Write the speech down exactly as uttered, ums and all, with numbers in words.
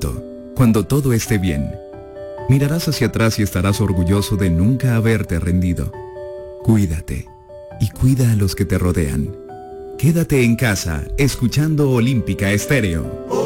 momento, cuando todo esté bien. Mirarás hacia atrás y estarás orgulloso de nunca haberte rendido. Cuídate y cuida a los que te rodean. Quédate en casa, escuchando Olímpica Estéreo.